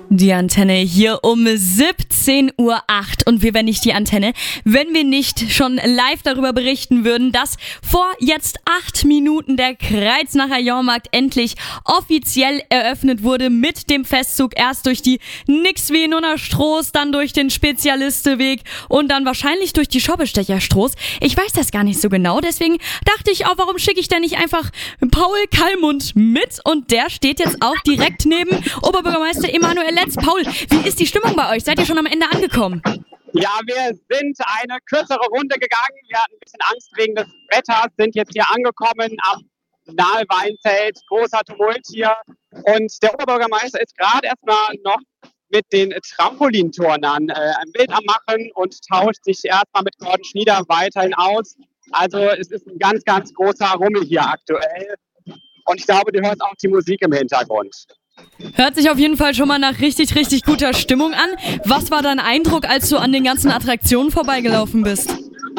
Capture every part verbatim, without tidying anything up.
Die Antenne hier um siebzehn Uhr acht und wir wären nicht die Antenne, wenn wir nicht schon live darüber berichten würden, dass vor jetzt acht Minuten der Kreuznacher Jahrmarkt endlich offiziell eröffnet wurde mit dem Festzug. Erst durch die Nix wie Nunner Stroß, dann durch den Spezialisteweg und dann wahrscheinlich durch die Schoppestecher Stroß. Ich weiß das gar nicht so genau, deswegen dachte ich auch, warum schicke ich denn nicht einfach Paul Kallmund mit? Und der steht jetzt auch direkt neben Oberbürgermeister Emanuel Letz. Paul, wie ist die Stimmung bei euch? Seid ihr schon am Ende angekommen? Ja, wir sind eine kürzere Runde gegangen. Wir hatten ein bisschen Angst wegen des Wetters, sind jetzt hier angekommen am nahe Weinzelt. Großer Tumult hier. Und der Oberbürgermeister ist gerade erstmal noch mit den Trampolinturnern äh, ein Bild am Machen und tauscht sich erstmal mit Gordon Schnieder weiterhin aus. Also es ist ein ganz, ganz großer Rummel hier aktuell. Und ich glaube, du hörst auch die Musik im Hintergrund. Hört sich auf jeden Fall schon mal nach richtig, richtig guter Stimmung an. Was war dein Eindruck, als du an den ganzen Attraktionen vorbeigelaufen bist?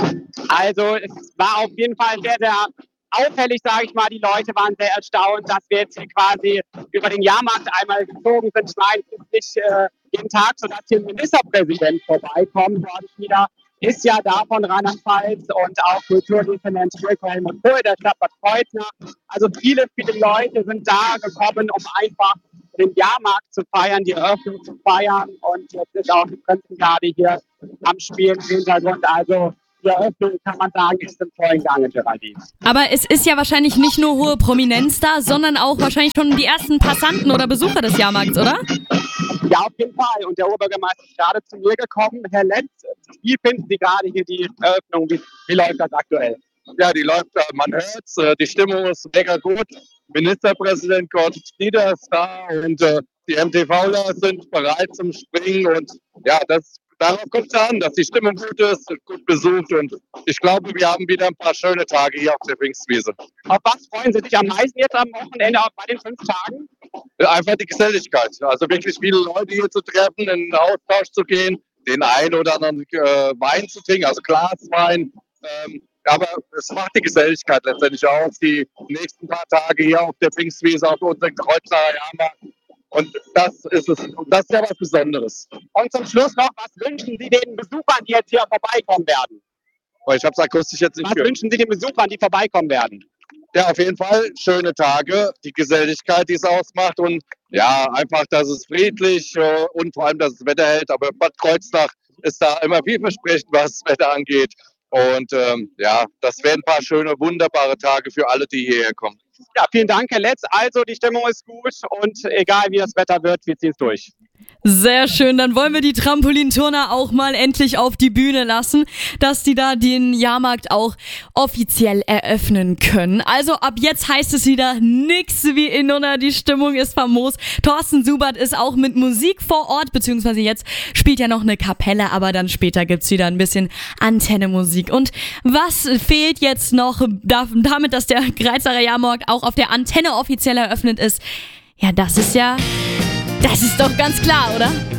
Also es war auf jeden Fall sehr, sehr auffällig, sage ich mal. Die Leute waren sehr erstaunt, dass wir jetzt hier quasi über den Jahrmarkt einmal gezogen sind. Ich meine, es ist nicht äh, jeden Tag so, dass hier ein Ministerpräsident vorbeikommt. Gordon Schnieder ist ja da von Rheinland-Pfalz und auch Kulturdezernent Wilhelm Kohl der Stadt Bad Kreuznach. Also viele, viele Leute sind da gekommen, um einfach den Jahrmarkt zu feiern, die Eröffnung zu feiern. Und jetzt ist auch die Prinzengarde hier am Spielen im Hintergrund. Also die Eröffnung, kann man sagen, ist im vollen Gange, Geraldine. Aber es ist ja wahrscheinlich nicht nur hohe Prominenz da, sondern auch wahrscheinlich schon die ersten Passanten oder Besucher des Jahrmarkts, oder? Ja, auf jeden Fall. Und der Oberbürgermeister ist gerade zu mir gekommen. Herr Letz, wie finden Sie gerade hier die Eröffnung? Wie, wie läuft das aktuell? Ja, die läuft, man hört es, die Stimmung ist mega gut. Ministerpräsident Gordon Schnieder ist da und äh, die MTVler sind bereit zum Springen. Und ja, das, darauf kommt es an, dass die Stimmung gut ist, gut besucht. Und ich glaube, wir haben wieder ein paar schöne Tage hier auf der Pfingstwiese. Auf was freuen Sie sich am meisten jetzt am Wochenende bei den fünf Tagen? Einfach die Geselligkeit. Also wirklich viele Leute hier zu treffen, in den Austausch zu gehen, den einen oder anderen äh, Wein zu trinken, also Glaswein. Ähm, aber es macht die Geselligkeit letztendlich aus, die nächsten paar Tage hier auf der Pfingstwiese, auf unserem Kreuznacher Jahrmarkt. Und das ist es. Und das ist ja was Besonderes. Und zum Schluss noch, was wünschen Sie den Besuchern, die jetzt hier vorbeikommen werden? Oh, ich habe es akustisch jetzt nicht Was gehört. wünschen Sie den Besuchern, die vorbeikommen werden? Ja, auf jeden Fall schöne Tage, die Geselligkeit, die es ausmacht und ja, einfach, dass es friedlich äh, und vor allem, dass das Wetter hält. Aber Bad Kreuznach ist da immer vielversprechend, was das Wetter angeht. Und ähm, ja, das wären ein paar schöne, wunderbare Tage für alle, die hierher kommen. Ja, vielen Dank, Herr Letz. Also, die Stimmung ist gut und egal wie das Wetter wird, wir ziehen es durch. Sehr schön, dann wollen wir die Trampolinturner auch mal endlich auf die Bühne lassen, dass die da den Jahrmarkt auch offiziell eröffnen können. Also ab jetzt heißt es wieder nix wie in Nunner, die Stimmung ist famos. Thorsten Subert ist auch mit Musik vor Ort, beziehungsweise jetzt spielt ja noch eine Kapelle, aber dann später gibt's wieder ein bisschen Antenne-Musik. Und was fehlt jetzt noch damit, dass der Kreuznacher Jahrmarkt auch auf der Antenne offiziell eröffnet ist? Ja, das ist ja... Das ist doch ganz klar, oder?